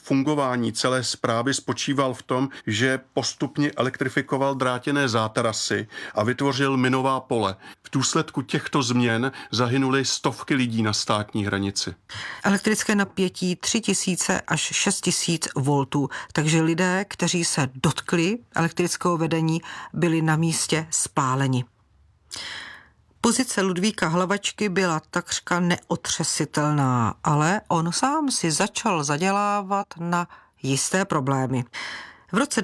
fungování celé správy spočíval v tom, že postupně elektrifikoval drátěné zátarasy a vytvořil minová pole. V důsledku těchto změn zahynuly stovky lidí na státní hranici. Elektrické napětí 3000 až 6000 voltů, takže lidé, kteří se dotkli elektrického vedení, byli na místě spáleni. Pozice Ludvíka Hlavačky byla takřka neotřesitelná, ale on sám si začal zadělávat na jisté problémy. V roce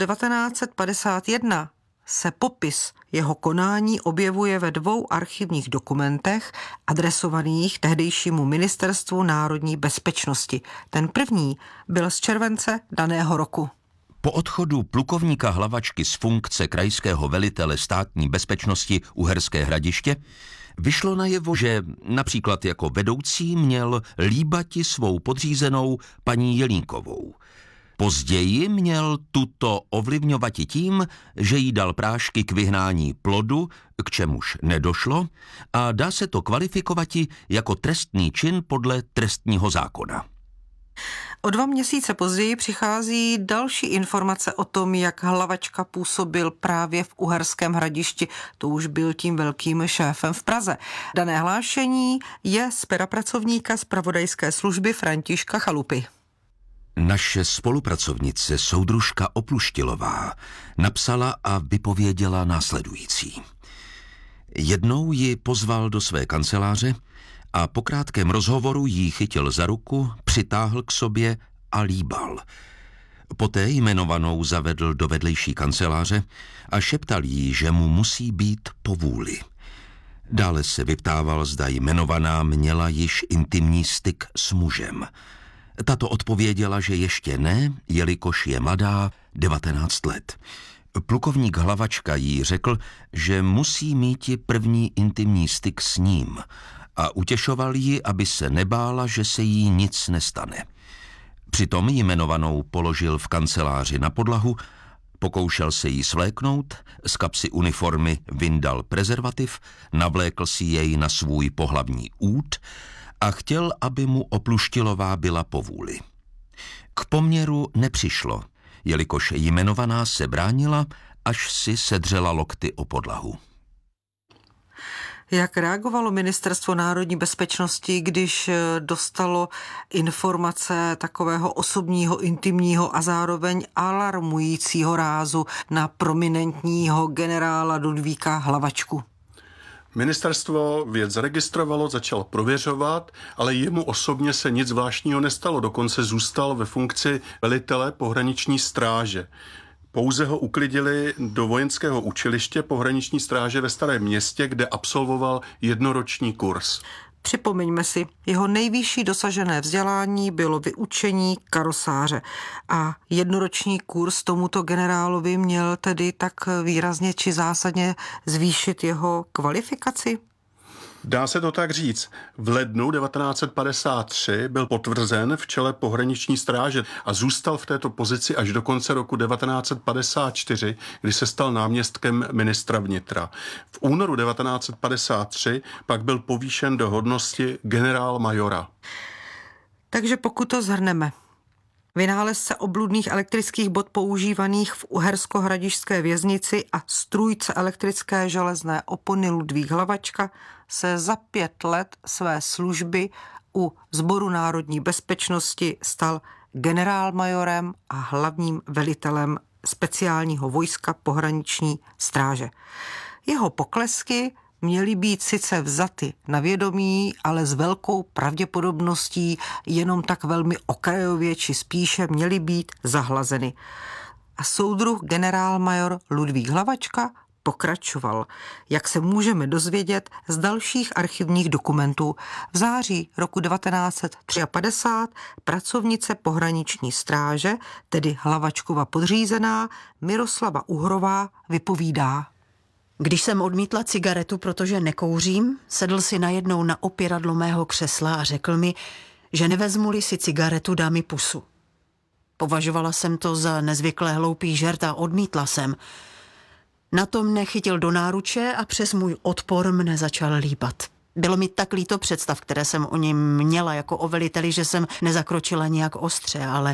1951 se popis jeho konání objevuje ve 2 archivních dokumentech adresovaných tehdejšímu Ministerstvu národní bezpečnosti. Ten první byl z července daného roku. Po odchodu plukovníka Hlavačky z funkce krajského velitele státní bezpečnosti Uherské Hradiště vyšlo najevo, že například jako vedoucí měl líbati svou podřízenou paní Jelínkovou. Později měl tuto ovlivňovati tím, že jí dal prášky k vyhnání plodu, k čemuž nedošlo, a dá se to kvalifikovati jako trestný čin podle trestního zákona. O 2 měsíce později přichází další informace o tom, jak Hlavačka působil právě v Uherském Hradišti. To už byl tím velkým šéfem v Praze. Dané hlášení je z pera pracovníka zpravodajské služby Františka Chalupy. Naše spolupracovnice soudružka Opluštilová napsala a vypověděla následující. Jednou ji pozval do své kanceláře a po krátkém rozhovoru jí chytil za ruku, přitáhl k sobě a líbal. Poté jmenovanou zavedl do vedlejší kanceláře a šeptal jí, že mu musí být po vůli. Dále se vyptával, zda jmenovaná měla již intimní styk s mužem. Tato odpověděla, že ještě ne, jelikož je mladá, 19 let. Plukovník Hlavačka jí řekl, že musí míti první intimní styk s ním a utěšoval ji, aby se nebála, že se jí nic nestane. Přitom jmenovanou položil v kanceláři na podlahu, pokoušel se jí svléknout, z kapsy uniformy vyndal prezervativ, navlékl si jej na svůj pohlavní út a chtěl, aby mu Opluštilová byla po vůli. K poměru nepřišlo, jelikož jmenovaná se bránila, až si sedřela lokty o podlahu. Jak reagovalo Ministerstvo národní bezpečnosti, když dostalo informace takového osobního, intimního a zároveň alarmujícího rázu na prominentního generála Ludvíka Hlavačku? Ministerstvo věc zaregistrovalo, začalo prověřovat, ale jemu osobně se nic zvláštního nestalo, dokonce zůstal ve funkci velitele pohraniční stráže. Pouze ho uklidili do vojenského učiliště pohraniční stráže ve Starém Městě, kde absolvoval 1roční kurz. Připomeňme si, jeho nejvyšší dosažené vzdělání bylo vyučení karosáře a 1roční kurz tomuto generálovi měl tedy tak výrazně či zásadně zvýšit jeho kvalifikaci? Dá se to tak říct. V lednu 1953 byl potvrzen v čele pohraniční stráže a zůstal v této pozici až do konce roku 1954, kdy se stal náměstkem ministra vnitra. V únoru 1953 pak byl povýšen do hodnosti generálmajora. Takže pokud to shrneme, vynálezce obludných elektrických bod používaných v uhersko-hradišťské věznici a strůjce elektrické železné opony Ludvík Hlavačka se za 5 let své služby u Sboru národní bezpečnosti stal generálmajorem a hlavním velitelem speciálního vojska pohraniční stráže. Jeho poklesky měly být sice vzaty na vědomí, ale s velkou pravděpodobností jenom tak velmi okrajově či spíše měly být zahlazeny. A soudruh generálmajor Ludvík Hlavačka pokračoval, jak se můžeme dozvědět z dalších archivních dokumentů. V září roku 1953 pracovnice pohraniční stráže, tedy Hlavačkova podřízená, Miroslava Uhrová, vypovídá. Když jsem odmítla cigaretu, protože nekouřím, sedl si najednou na opěradlo mého křesla a řekl mi, že nevezmu-li si cigaretu, dá mi pusu. Považovala jsem to za nezvykle hloupý žert a odmítla jsem. Na to mne chytil do náruče a přes můj odpor mne začal líbat. Bylo mi tak líto představ, které jsem o něm měla jako o veliteli, že jsem nezakročila nějak ostře, ale